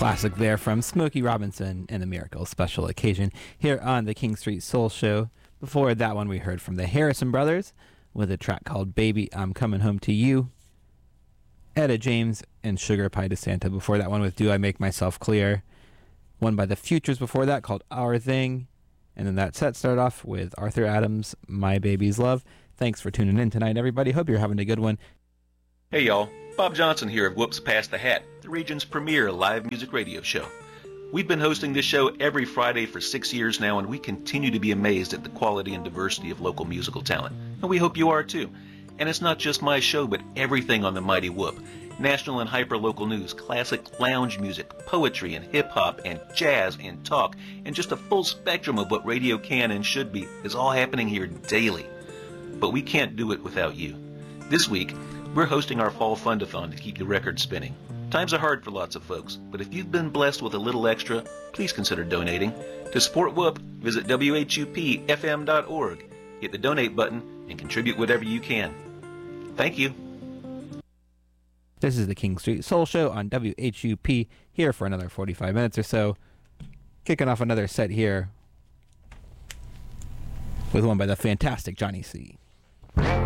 Classic there from Smokey Robinson and the Miracle Special Occasion here on the King Street Soul Show. Before that one, we heard from the Harrison Brothers with a track called Baby, I'm Coming Home to You. Etta James and Sugar Pie to Santa. Before that one with Do I Make Myself Clear. One by the Futures before that called Our Thing. And then that set started off with Arthur Adams, My Baby's Love. Thanks for tuning in tonight, everybody. Hope you're having a good one. Hey, y'all. Bob Johnson here of Whoops Past the Hat, the region's premier live music radio show. We've been hosting this show every Friday for 6 years now, and we continue to be amazed at the quality and diversity of local musical talent. And we hope you are too. And it's not just my show, but everything on the Mighty Whoop. National and hyper-local news, classic lounge music, poetry and hip-hop and jazz and talk, and just a full spectrum of what radio can and should be is all happening here daily. But we can't do it without you. This week, we're hosting our Fall Fundathon to keep the record spinning. Times are hard for lots of folks, but if you've been blessed with a little extra, please consider donating. To support Whoop, visit WHUPFM.org, hit the donate button, and contribute whatever you can. Thank you. This is the King Street Soul Show on WHUP, here for another 45 minutes or so. Kicking off another set here with one by the fantastic Johnny C.